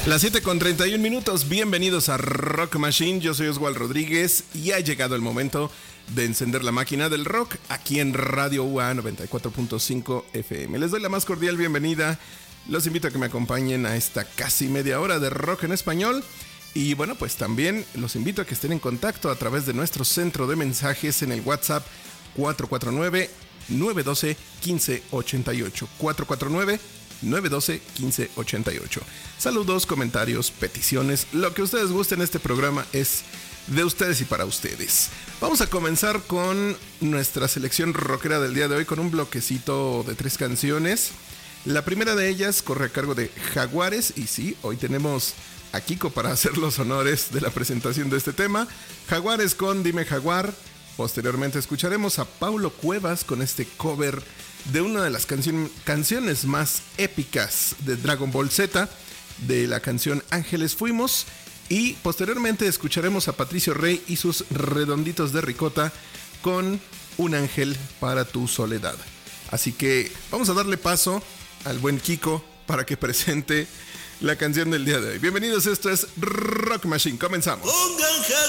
Las 7:31, bienvenidos a Rock Machine, yo soy Oswald Rodríguez y ha llegado el momento de encender la máquina del rock aquí en Radio UA 94.5 FM. Les doy la más cordial bienvenida, los invito a que me acompañen a esta casi media hora de rock en español y bueno, pues también los invito a que estén en contacto a través de nuestro centro de mensajes en el WhatsApp 449-912-1588, 449-912-1588. Saludos, comentarios, peticiones, lo que ustedes gusten. Este programa es de ustedes y para ustedes. Vamos a comenzar con nuestra selección rockera del día de hoy con un bloquecito de 3 canciones. La primera de ellas corre a cargo de Jaguares y sí, hoy tenemos a Kiko para hacer los honores de la presentación de este tema. Jaguares con Dime Jaguar. Posteriormente escucharemos a Paulo Cuevas con este cover de una de las canciones más épicas de Dragon Ball Z, de la canción Ángeles Fuimos. Y posteriormente escucharemos a Patricio Rey y sus Redonditos de Ricota con Un Ángel para tu Soledad. Así que vamos a darle paso al buen Kiko para que presente la canción del día de hoy. Bienvenidos, esto es Rock Machine, comenzamos.